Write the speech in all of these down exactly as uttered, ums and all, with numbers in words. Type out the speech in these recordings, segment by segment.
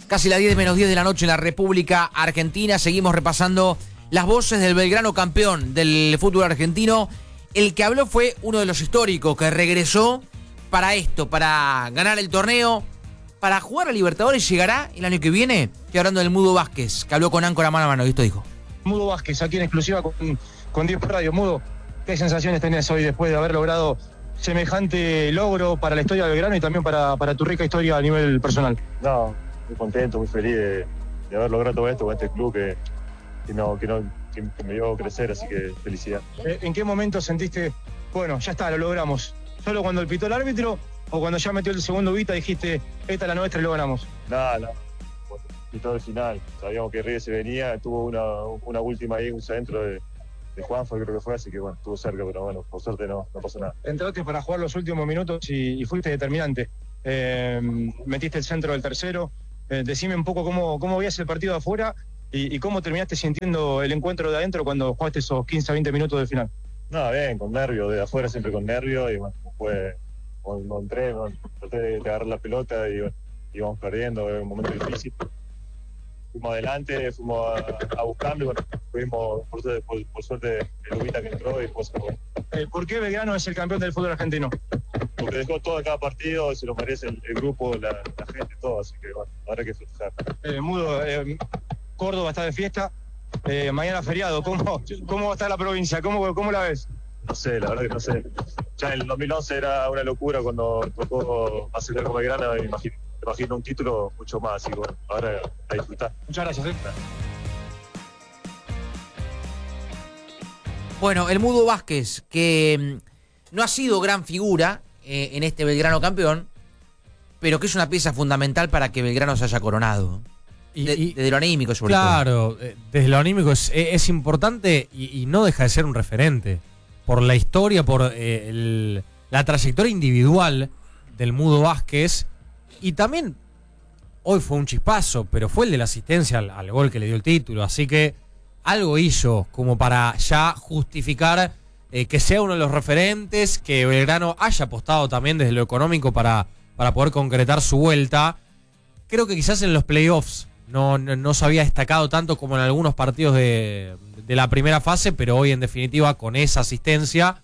Casi las diez menos diez de la noche en la República Argentina. Seguimos repasando las voces del Belgrano campeón del fútbol argentino. El que habló fue uno de los históricos que regresó para esto, para ganar el torneo, para jugar a Libertadores. Llegará el año que viene. Estoy hablando del Mudo Vázquez, que habló con Áncora mano a mano, y esto dijo. Mudo Vázquez, aquí en exclusiva con, con diez Radio. Mudo, ¿qué sensaciones tenés hoy después de haber logrado semejante logro para la historia del Belgrano y también para, para tu rica historia a nivel personal? No, muy contento, muy feliz de, de haber logrado todo esto con este club que, que, no, que, no, que, que me vio crecer, así que felicidad. ¿En qué momento sentiste, bueno, ya está, lo logramos? ¿Solo cuando el pitó el árbitro o cuando ya metió el segundo Vita dijiste, esta es la nuestra y lo ganamos? Nada, nada. Y todo el final, sabíamos que Ríos se venía, tuvo una, una última ahí, un centro de, de Juanfo, creo que fue, así que bueno, estuvo cerca, pero bueno, por suerte no, no pasó nada. Entraste para jugar los últimos minutos y, y fuiste determinante. Eh, metiste el centro del tercero. Eh, decime un poco cómo, cómo veías el partido de afuera y, y cómo terminaste sintiendo el encuentro de adentro cuando jugaste esos quince a veinte minutos del final. Nada, bien, con nervios, de afuera siempre con nervios, y bueno, fue, cuando entré, bueno, traté de, de agarrar la pelota y bueno, íbamos perdiendo, era un momento difícil. Fuimos adelante, fuimos a, a buscarlo y bueno, fuimos, por, por, por suerte, el Ubita que entró y después se fue. Eh, ¿Por qué Belgrano es el campeón del fútbol argentino? Porque dejó todo en cada partido, se lo merece el, el grupo, la, la gente, todo, así que bueno, habrá que festejar. Eh, Mudo, eh, Córdoba está de fiesta, eh, mañana feriado, ¿cómo, ¿cómo va a estar la provincia? ¿Cómo, ¿Cómo la ves? No sé, la verdad que no sé. Ya en el dos mil once era una locura cuando tocó acelerar con Belgrano, me imagino. Me imagino un título mucho más, así que bueno, ahora a disfrutar. Muchas gracias. ¿eh? Bueno, el Mudo Vázquez, que no ha sido gran figura eh, en este Belgrano campeón, pero que es una pieza fundamental para que Belgrano se haya coronado. Y, de, y, desde lo anímico, sobre claro, todo. Claro, desde lo anímico es, es importante y, y no deja de ser un referente. Por la historia, por eh, el, la trayectoria individual del Mudo Vázquez. Y también, hoy fue un chispazo, pero fue el de la asistencia al, al gol que le dio el título. Así que algo hizo como para ya justificar eh, que sea uno de los referentes, que Belgrano haya apostado también desde lo económico para, para poder concretar su vuelta. Creo que quizás en los playoffs no, no, no se había destacado tanto como en algunos partidos de, de la primera fase, pero hoy en definitiva con esa asistencia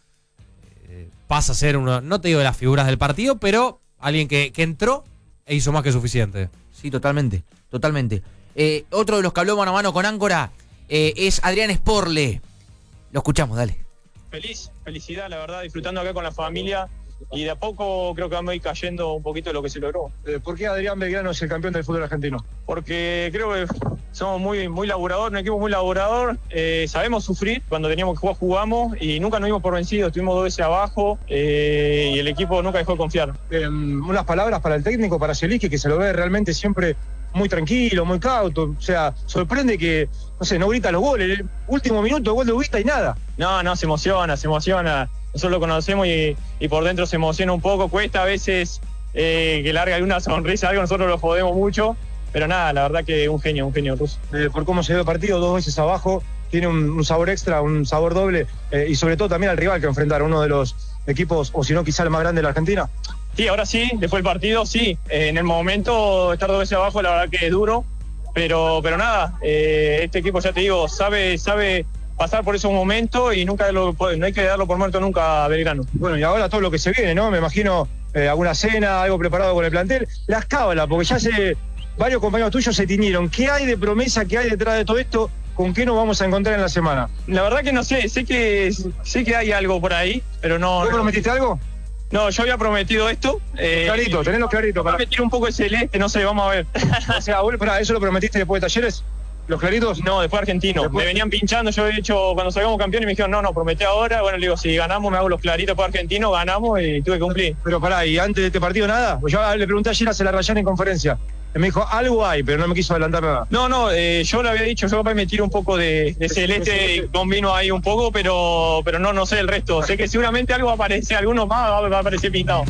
eh, pasa a ser uno, no te digo de las figuras del partido, pero alguien que, que entró e hizo más que suficiente. Sí, totalmente, totalmente. Eh, otro de los que habló mano a mano con Áncora eh, es Adrián Sporle. Lo escuchamos, dale. Feliz, felicidad, la verdad, disfrutando acá con la familia y de a poco creo que vamos a ir cayendo un poquito de lo que se logró. Eh, ¿Por qué Adrián Belgrano es el campeón del fútbol argentino? Porque creo que somos muy, muy laburador, un equipo muy laburador, eh, sabemos sufrir, cuando teníamos que jugar jugamos y nunca nos dimos por vencidos, estuvimos dos veces abajo eh, y el equipo nunca dejó de confiar. Eh, unas palabras para el técnico, para Zielinski, que se lo ve realmente siempre muy tranquilo, muy cauto, o sea, sorprende que, no sé, no grita los goles, el último minuto, gol de Ubita y nada. No, no, se emociona, se emociona, nosotros lo conocemos y, y por dentro se emociona un poco, cuesta a veces eh, que larga alguna sonrisa, algo, nosotros lo jodemos mucho, pero nada, la verdad que un genio, un genio ruso. Eh, por cómo se dio el partido, dos veces abajo, tiene un, un sabor extra, un sabor doble, eh, y sobre todo también al rival que enfrentaron, uno de los equipos, o si no quizá el más grande de la Argentina. Sí, ahora sí, después del partido, sí. Eh, en el momento, estar dos veces abajo, la verdad que es duro. Pero, pero nada, eh, este equipo, ya te digo, sabe, sabe pasar por esos momentos y nunca lo, no hay que darlo por muerto nunca a Belgrano. Bueno, y ahora todo lo que se viene, ¿no? Me imagino eh, alguna cena, algo preparado con el plantel. Las cábalas, porque ya se, varios compañeros tuyos se tiñeron. ¿Qué hay de promesa, qué hay detrás de todo esto? ¿Con qué nos vamos a encontrar en la semana? La verdad que no sé, sé que, sé que hay algo por ahí, pero no... ¿Vos prometiste algo? No, yo había prometido esto. Eh, clarito, tenelo clarito. Para meter un poco de celeste, no sé, vamos a ver. O sea, bueno, pará, ¿eso lo prometiste después de Talleres? ¿Los claritos? No, después Argentino. Después... Me venían pinchando, yo había dicho cuando salgamos campeones y me dijeron, no, no, prometí ahora. Bueno, le digo, si ganamos me hago los claritos por Argentino, ganamos y tuve que cumplir. Pero pará, ¿y antes de este partido nada? Pues yo le pregunté ayer a Celarrayán en conferencia. Me dijo, algo hay, pero no me quiso adelantar nada. No, no, eh, yo le había dicho, yo capaz me tiro un poco de, de celeste y combino ahí un poco, pero, pero no, no sé el resto. Sé que seguramente algo va a aparecer, alguno más va, va a aparecer pintado.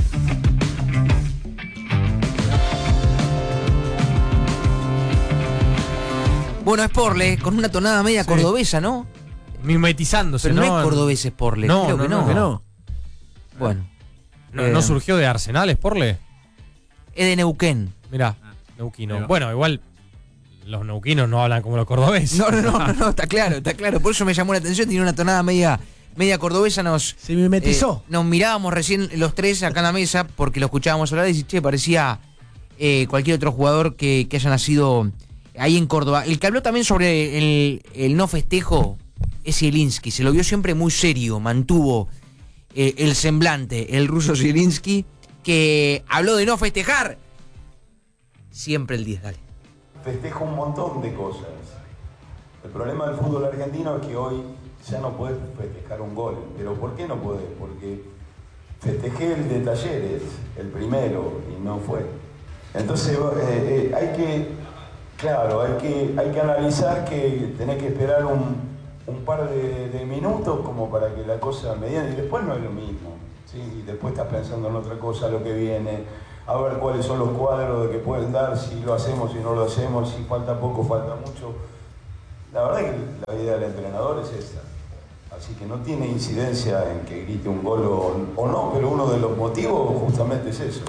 Bueno, Sporle, con una tonada media sí. cordobesa, ¿no? Mimetizándose, pero ¿no? no es cordobés Sporle, no, creo no, que no. no, que no. Bueno. ¿No, eh, ¿No surgió de Arsenal, Sporle? Es de Neuquén. Mirá. neuquino. Pero- Bueno, igual los neuquinos no hablan como los cordobeses. No, no, no, no, no, está claro, está claro. Por eso me llamó la atención, tenía una tonada media, media cordobesa. Nos, Se mimetizó. eh, nos mirábamos recién los tres acá en la mesa porque lo escuchábamos hablar y decís, che, parecía eh, cualquier otro jugador que, que haya nacido ahí en Córdoba. El que habló también sobre el, el no festejo es Zielinski. Se lo vio siempre muy serio, mantuvo eh, el semblante, el ruso Zielinski, que habló de no festejar. Siempre el diez, dale. Festejo un montón de cosas. El problema del fútbol argentino es que hoy ya no puedes festejar un gol. ¿Pero por qué no podés? Porque festejé el de Talleres, el primero, y no fue. Entonces eh, eh, hay que, claro, hay que, hay que analizar que tenés que esperar un, un par de, de minutos como para que la cosa mediane, y después no es lo mismo, ¿sí? Y después estás pensando en otra cosa, lo que viene. A ver cuáles son los cuadros de que pueden dar, si lo hacemos, si no lo hacemos, si falta poco, falta mucho. La verdad es que la idea del entrenador es esa. Así que no tiene incidencia en que grite un gol o, o no, pero uno de los motivos justamente es eso.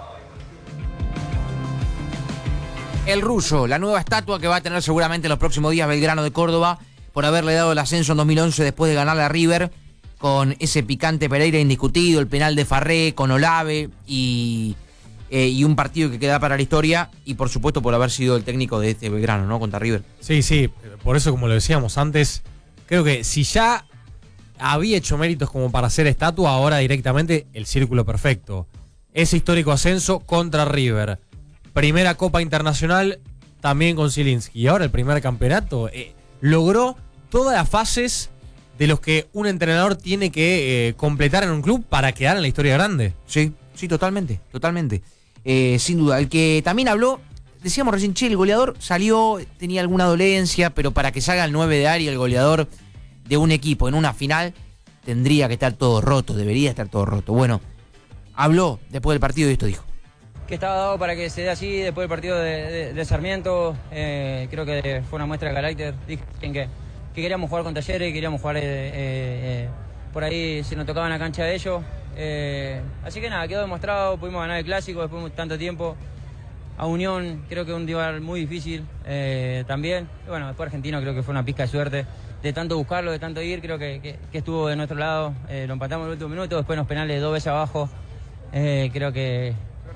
El ruso, la nueva estatua que va a tener seguramente en los próximos días Belgrano de Córdoba por haberle dado el ascenso en dos mil once después de ganarle a River con ese picante Pereira indiscutido, el penal de Farré con Olave y... Eh, y un partido que queda para la historia y por supuesto por haber sido el técnico de este Belgrano, ¿no? Contra River. Sí, sí, por eso como lo decíamos antes, creo que si ya había hecho méritos como para hacer estatua, ahora directamente el círculo perfecto. Ese histórico ascenso contra River. Primera Copa Internacional también con Zielinski. Y ahora el primer campeonato. Eh, logró todas las fases de los que un entrenador tiene que eh, completar en un club para quedar en la historia grande. Sí, sí, totalmente, totalmente. Eh, sin duda. El que también habló, decíamos recién, che, el goleador salió, tenía alguna dolencia, pero para que salga el nueve de área, el goleador de un equipo en una final, tendría que estar todo roto, debería estar todo roto. Bueno, habló después del partido y esto dijo. Que estaba dado para que se dé así después del partido de, de, de Sarmiento. Eh, creo que fue una muestra de carácter. Dije que, que queríamos jugar con Talleres, queríamos jugar eh, eh, por ahí si nos tocaba en la cancha de ellos. Eh, así que nada, quedó demostrado, pudimos ganar el clásico después de tanto tiempo. A Unión creo que un rival muy difícil eh, también. Y bueno, después Argentino creo que fue una pizca de suerte. De tanto buscarlo, de tanto ir, creo que, que, que estuvo de nuestro lado. Eh, lo empatamos en el último minuto, después nos penales dos veces abajo. Eh, creo que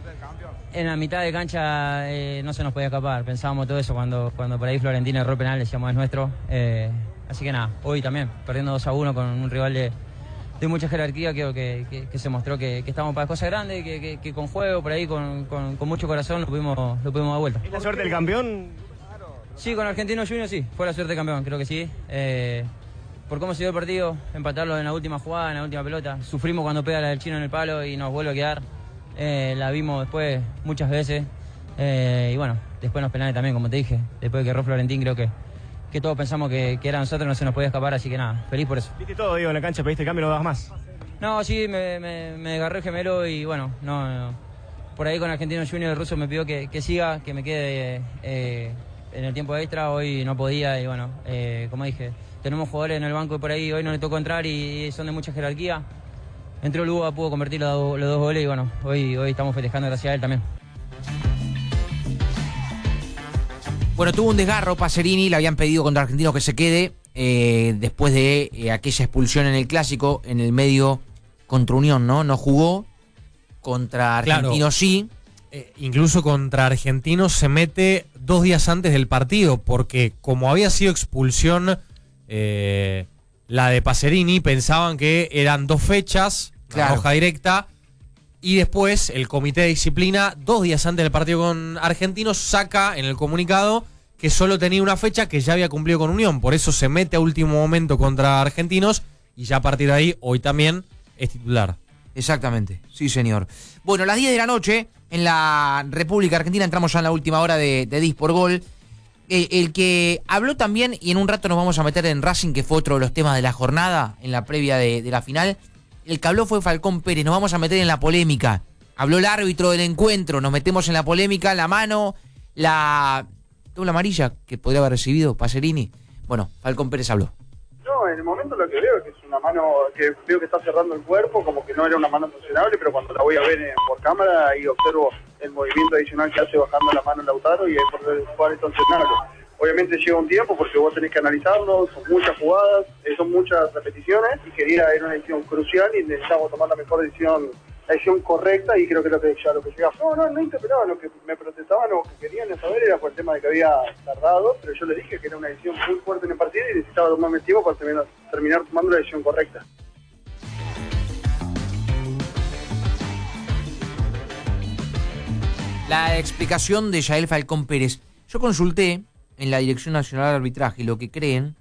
en la mitad de cancha eh, no se nos podía escapar. Pensábamos todo eso cuando, cuando por ahí Florentino erró penal, decíamos es nuestro. Eh, así que nada, hoy también, perdiendo dos a uno con un rival de, de mucha jerarquía, creo que, que, que se mostró que, que estamos para cosas grandes, que, que, que con juego, por ahí, con, con, con mucho corazón, lo pudimos, lo pudimos dar vuelta. ¿Es la suerte del campeón? Sí, con Argentino Junior sí, fue la suerte de campeón, creo que sí. Eh, por cómo se dio el partido, empatarlo en la última jugada, en la última pelota. Sufrimos cuando pega la del chino en el palo y nos vuelve a quedar. Eh, la vimos después muchas veces. Eh, y bueno, después los penales también, como te dije. Después de que erró Florentín, creo que, que todos pensamos que, que era nosotros, no se nos podía escapar, así que nada, feliz por eso. Viste todo, digo, en la cancha, pediste cambio, no das más. No, sí, me, me, me agarré el gemelo y bueno, no, no. Por ahí con Argentino Junior el ruso me pidió que, que siga, que me quede eh, en el tiempo extra. Hoy no podía y bueno, eh, como dije, tenemos jugadores en el banco y por ahí hoy no le tocó entrar y, y son de mucha jerarquía. Entró Luga, pudo convertir los, los dos goles y bueno, hoy, hoy estamos festejando gracias a él también. Bueno, tuvo un desgarro Pacerini, le habían pedido contra Argentino que se quede eh, después de eh, aquella expulsión en el Clásico, en el medio contra Unión, ¿no? No jugó, contra Argentino Claro. sí. Eh, incluso contra Argentinos se mete dos días antes del partido, porque como había sido expulsión eh, la de Pacerini, pensaban que eran dos fechas, Claro. la roja directa, y después el comité de disciplina, dos días antes del partido con Argentinos, saca en el comunicado que solo tenía una fecha que ya había cumplido con Unión, por eso se mete a último momento contra Argentinos, y ya a partir de ahí, hoy también es titular. Exactamente, sí señor. Bueno, a las diez de la noche, en la República Argentina, entramos ya en la última hora de, de Dis por Gol. Eh, el que habló también, y en un rato nos vamos a meter en Racing, que fue otro de los temas de la jornada, en la previa de, de la final, el que habló fue Falcón Pérez. Nos vamos a meter en la polémica. Habló el árbitro del encuentro, nos metemos en la polémica, la mano, la doble amarilla que podría haber recibido Pacerini. Bueno, Falcón Pérez habló. No, en el momento lo que veo es que es una mano que veo que está cerrando el cuerpo, como que no era una mano sancionable, pero cuando la voy a ver en- por cámara ahí observo el movimiento adicional que hace bajando la mano Lautaro y ahí por el cual entonces nada. Obviamente lleva un tiempo porque vos tenés que analizarlo, son muchas jugadas, eh, son muchas repeticiones y quería era una decisión crucial y necesitamos tomar la mejor decisión, la decisión correcta y creo que lo que ya lo que llegaba. No, no, no interpelaba, lo que me protestaban o que querían saber era por el tema de que había tardado, pero yo le dije que era una decisión muy fuerte en el partido y necesitaba tomarme tiempo para terminar, terminar tomando la decisión correcta. La explicación de Yael Falcón Pérez. Yo consulté en la Dirección Nacional de Arbitraje lo que creen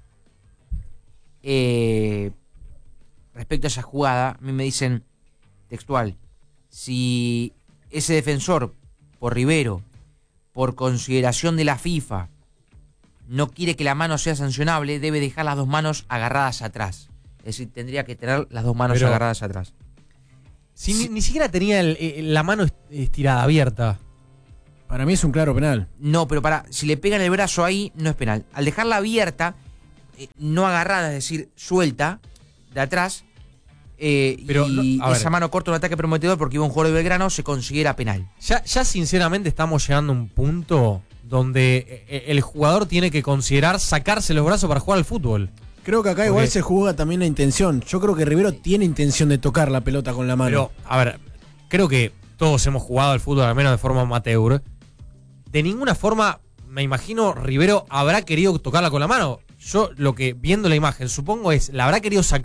eh, respecto a esa jugada. A mí me dicen textual: si ese defensor, por Rivero, por consideración de la FIFA, no quiere que la mano sea sancionable, debe dejar las dos manos agarradas atrás. Es decir, tendría que tener las dos manos Pero, agarradas atrás. Si ni, ni siquiera tenía el- el- la mano estirada, abierta. Para mí es un claro penal. No, pero para, si le pegan el brazo ahí, no es penal. Al dejarla abierta, eh, no agarrada, es decir, suelta, de atrás, eh, Pero, y no, a ver. esa mano corta un ataque prometedor porque iba un jugador de Belgrano, se considera penal. Ya, ya sinceramente estamos llegando a un punto donde eh, el jugador tiene que considerar sacarse los brazos para jugar al fútbol. Creo que acá igual se juega también la intención. Yo creo que Rivero tiene intención de tocar la pelota con la mano. Pero, a ver, creo que todos hemos jugado al fútbol, al menos de forma amateur. De ninguna forma, me imagino, Rivero habrá querido tocarla con la mano. Yo lo que, viendo la imagen, supongo es, la habrá querido sacar